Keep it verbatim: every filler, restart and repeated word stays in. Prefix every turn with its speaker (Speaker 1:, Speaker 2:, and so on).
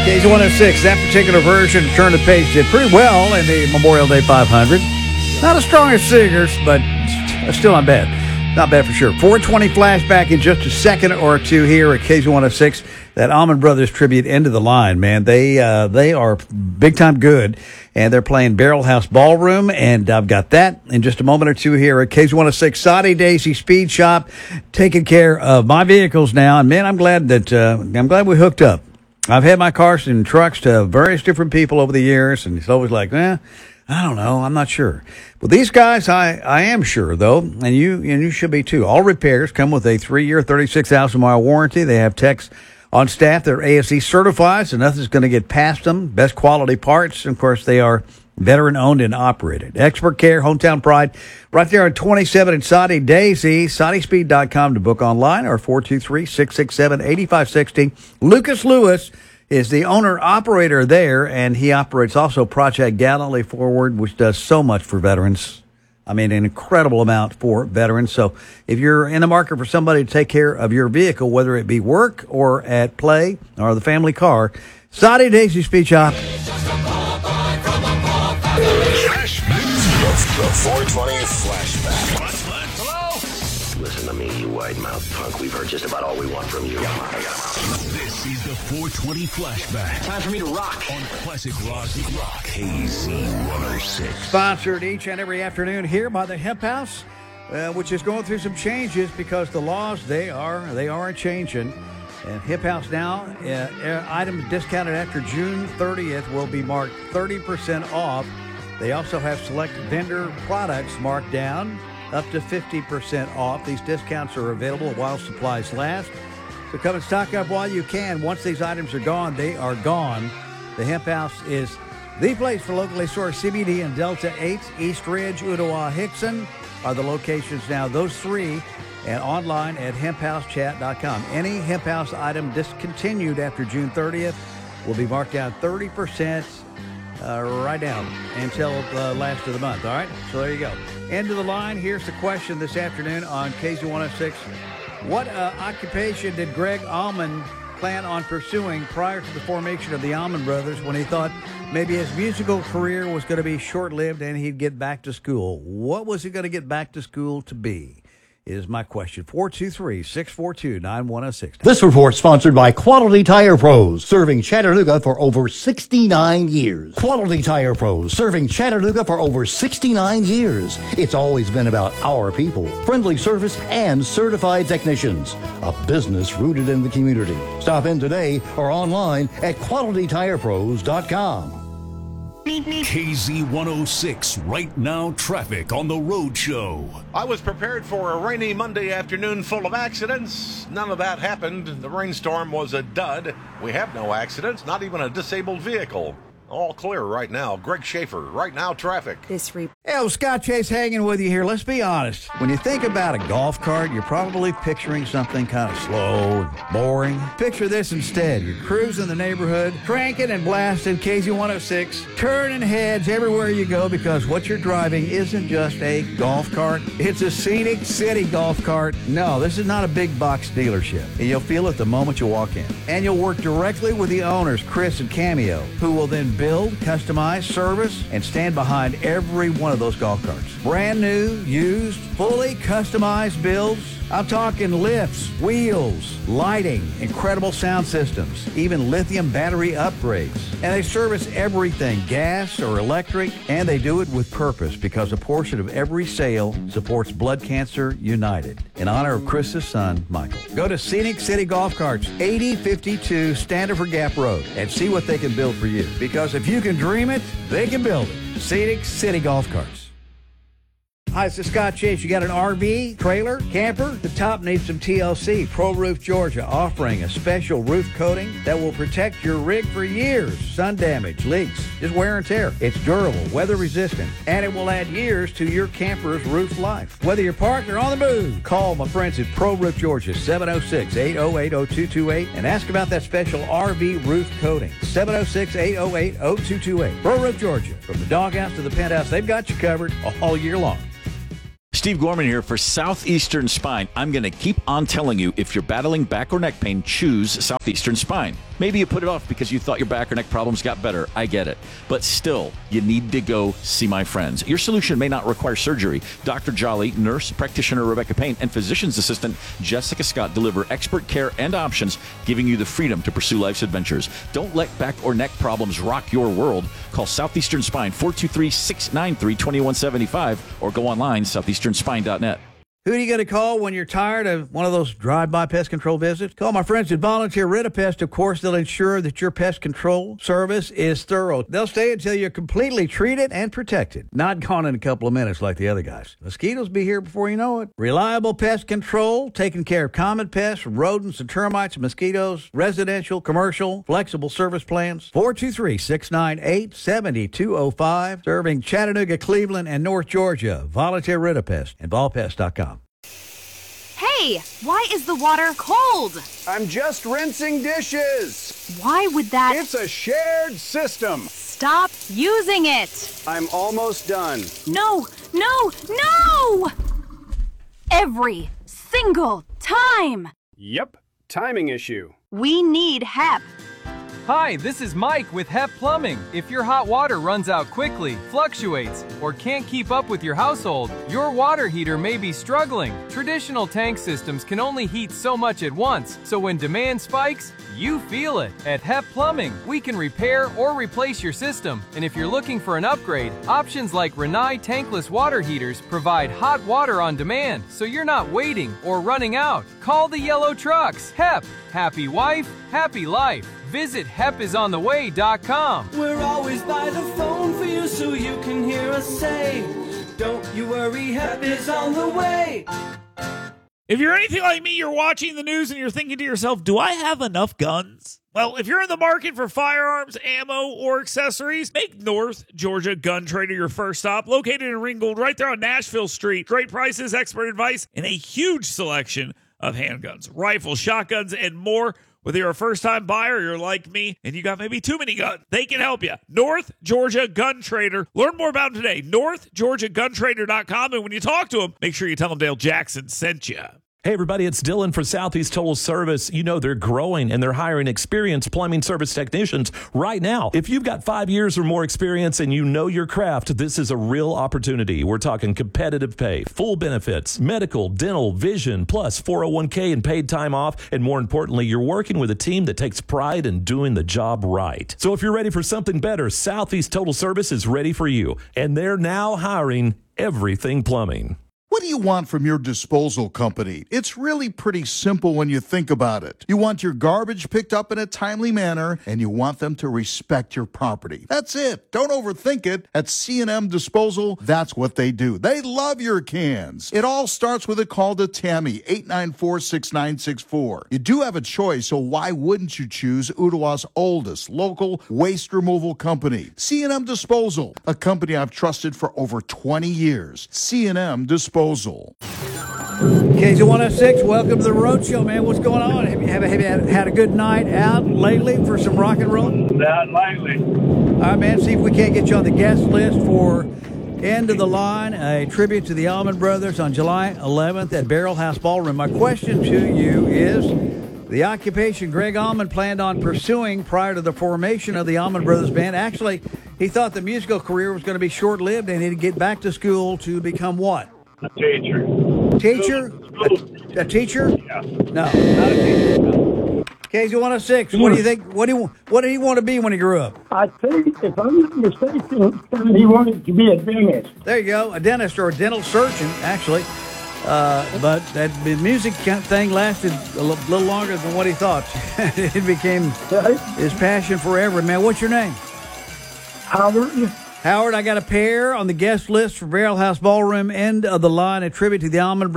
Speaker 1: K Z one oh six, that particular version, Turn the Page, did pretty well in the Memorial Day five hundred. Not as strong as Singers, but still not bad. Not bad for sure. four twenty flashback in just a second or two here at K Z one oh six. That Allman Brothers tribute into the line, man. They uh, they are big time good, and they're playing Barrel House Ballroom, and I've got that in just a moment or two here at K Z one oh six. Soddy Daisy Speed Shop, taking care of my vehicles now, and man, I'm glad that uh, I'm glad we hooked up. I've had my cars and trucks to various different people over the years, and it's always like, eh, I don't know, I'm not sure. Well, these guys, I, I am sure, though, and you and you should be, too. All repairs come with a three-year, thirty-six thousand mile warranty. They have techs on staff that are A S E certified, so nothing's going to get past them. Best quality parts. Of course, they are veteran-owned and operated. Expert care, hometown pride, right there on twenty-seven in Soddy Daisy. Soddy Speed dot com to book online, or four two three, six six seven, eight five six zero. Lucas Lewis is the owner-operator there, and he operates also Project Gallantly Forward, which does so much for veterans. I mean, an incredible amount for veterans. So if you're in the market for somebody to take care of your vehicle, whether it be work or at play or the family car, Soddy Daisy Speed Shop.
Speaker 2: The four twenty flashback.
Speaker 3: Hello? Listen to me, you wide-mouthed punk. We've heard just about all we want from you.
Speaker 2: This is the four twenty flashback.
Speaker 3: Time for me to rock.
Speaker 2: On Classic Rock Rock. K Z one oh six.
Speaker 1: Sponsored each and every afternoon here by the Hemp House, uh, which is going through some changes because the laws, they are they are changing. And Hip House now, uh, uh, items discounted after June thirtieth will be marked thirty percent off. They also have select vendor products marked down up to fifty percent off. These discounts are available while supplies last. So come and stock up while you can. Once these items are gone, they are gone. The Hemp House is the place for locally sourced C B D in Delta eight, East Ridge, Ottawa, Hickson are the locations now. Those three, and online at hemp house chat dot com. Any Hemp House item discontinued after June thirtieth will be marked down thirty percent uh, right down until the last of the month. All right, so there you go. End of the line. Here's the question this afternoon on K Z one oh six. What uh, occupation did Greg Allman plan on pursuing prior to the formation of the Allman Brothers, when he thought maybe his musical career was going to be short-lived and he'd get back to school? What was he going to get back to school to be? Is my question. four two three, six four two, nine one oh six.
Speaker 4: This report sponsored by Quality Tire Pros, serving Chattanooga for over sixty-nine years. Quality Tire Pros, serving Chattanooga for over sixty-nine years. It's always been about our people, friendly service, and certified technicians. A business rooted in the community. Stop in today or online at quality tire pros dot com.
Speaker 2: K Z one oh six, right now traffic on the road show.
Speaker 5: I was prepared for a rainy Monday afternoon full of accidents. None of that happened. The rainstorm was a dud. We have no accidents, not even a disabled vehicle. All clear right now. Greg Schaefer, right now traffic.
Speaker 6: This re-
Speaker 1: Hey, Scott Chase hanging with you here. Let's be honest. When you think about a golf cart, you're probably picturing something kind of slow and boring. Picture this instead. You're cruising the neighborhood, cranking and blasting K Z one oh six, turning heads everywhere you go, because what you're driving isn't just a golf cart. It's a Scenic City golf cart. No, this is not a big box dealership. And you'll feel it the moment you walk in. And you'll work directly with the owners, Chris and Cameo, who will then build, customize, service, and stand behind every one of those golf carts. Brand new, used, fully customized builds. I'm talking lifts, wheels, lighting, incredible sound systems, even lithium battery upgrades. And they service everything, gas or electric, and they do it with purpose, because a portion of every sale supports Blood Cancer United in honor of Chris's son, Michael. Go to Scenic City Golf Carts, eighty fifty-two Standiford Gap Road, and see what they can build for you. Because if you can dream it, they can build it. Scenic City Golf Carts. Hi, this is Scott Chase. You got an R V, trailer, camper? The top needs some T L C. Pro Roof Georgia offering a special roof coating that will protect your rig for years. Sun damage, leaks, just wear and tear. It's durable, weather resistant, and it will add years to your camper's roof life. Whether you're parked or on the move, call my friends at Pro Roof Georgia, seven oh six, eight oh eight, oh two two eight, and ask about that special R V roof coating. seven oh six, eight oh eight, oh two two eight. Pro Roof Georgia. From the doghouse to the penthouse, they've got you covered all year long.
Speaker 7: Steve Gorman here for Southeastern Spine. I'm going to keep on telling you, if you're battling back or neck pain, choose Southeastern Spine. Maybe you put it off because you thought your back or neck problems got better. I get it. But still, you need to go see my friends. Your solution may not require surgery. Doctor Jolly, nurse practitioner Rebecca Payne, and physician's assistant Jessica Scott deliver expert care and options, giving you the freedom to pursue life's adventures. Don't let back or neck problems rock your world. Call Southeastern Spine, four two three, six nine three, two one seven five, or go online, southeastern spine dot net.
Speaker 1: Who do you get to call when you're tired of one of those drive-by pest control visits? Call my friends at Volunteer Ritapest. Of course, they'll ensure that your pest control service is thorough. They'll stay until you're completely treated and protected. Not gone in a couple of minutes like the other guys. Mosquitoes be here before you know it. Reliable pest control, taking care of common pests, rodents and termites and mosquitoes, residential, commercial, flexible service plans. four two three, six nine eight, seven two zero five. Serving Chattanooga, Cleveland, and North Georgia. Volunteer Ritapest and vol pest dot com.
Speaker 6: Hey, why is the water cold?
Speaker 8: I'm just rinsing dishes.
Speaker 6: Why would that...
Speaker 8: It's a shared system.
Speaker 6: Stop using it.
Speaker 8: I'm almost done.
Speaker 6: No, no, no! Every single time.
Speaker 8: Yep, timing issue.
Speaker 6: We need H E P.
Speaker 9: Hi, this is Mike with H E P Plumbing. If your hot water runs out quickly, fluctuates, or can't keep up with your household, your water heater may be struggling. Traditional tank systems can only heat so much at once, so when demand spikes, you feel it. At H E P Plumbing, we can repair or replace your system. And if you're looking for an upgrade, options like Rinnai tankless water heaters provide hot water on demand, so you're not waiting or running out. Call the yellow trucks. H E P. Happy wife, happy life. Visit hep is on the way dot com.
Speaker 10: We're always by the phone for you so you can hear us say, don't you worry, H E P is on the way.
Speaker 11: If you're anything like me, you're watching the news and you're thinking to yourself, do I have enough guns? Well, if you're in the market for firearms, ammo, or accessories, make North Georgia Gun Trader your first stop. Located in Ringgold, right there on Nashville Street. Great prices, expert advice, and a huge selection of handguns, rifles, shotguns, and more. Whether you're a first-time buyer or you're like me and you got maybe too many guns, they can help you. North Georgia Gun Trader. Learn more about them today. north georgia gun trader dot com. And when you talk to them, make sure you tell them Dale Jackson sent you.
Speaker 12: Hey, everybody, it's Dylan for Southeast Total Service. You know, they're growing and they're hiring experienced plumbing service technicians right now. If you've got five years or more experience and you know your craft, this is a real opportunity. We're talking competitive pay, full benefits, medical, dental, vision, plus four oh one k and paid time off. And more importantly, you're working with a team that takes pride in doing the job right. So if you're ready for something better, Southeast Total Service is ready for you. And they're now hiring everything plumbing.
Speaker 13: What do you want from your disposal company? It's really pretty simple when you think about it. You want your garbage picked up in a timely manner, and you want them to respect your property. That's it. Don't overthink it. At C and M Disposal, that's what they do. They love your cans. It all starts with a call to Tammy, eight nine four, six nine six four. You do have a choice, so why wouldn't you choose Ottawa's oldest local waste removal company? C and M Disposal, a company I've trusted for over twenty years. C and M Disposal.
Speaker 1: K Z one oh six, welcome to the Road Show, man. What's going on? Have you, have, have you had, had a good night out lately for some rock and roll?
Speaker 14: Not lately.
Speaker 1: All right, man, see if we can't get you on the guest list for End of the Line, a tribute to the Allman Brothers on July eleventh at Barrel House Ballroom. My question to you is, the occupation Greg Allman planned on pursuing prior to the formation of the Allman Brothers Band, actually, he thought the musical career was going to be short-lived and he'd get back to school to become what?
Speaker 14: A teacher.
Speaker 1: Teacher? A, a teacher?
Speaker 14: Yeah.
Speaker 1: No, not a teacher. No. K Z one oh six, what do you think? What do you, what did he want to be when he grew up?
Speaker 14: I think, if I'm not mistaken, he wanted to be a dentist.
Speaker 1: There you go, a dentist or a dental surgeon, actually. Uh, but that music thing lasted a little longer than what he thought. It became his passion forever. Man, what's your name?
Speaker 14: Howard.
Speaker 1: Howard, I got a pair on the guest list for Barrel House Ballroom, End of the Line, a tribute to the Allman Brothers.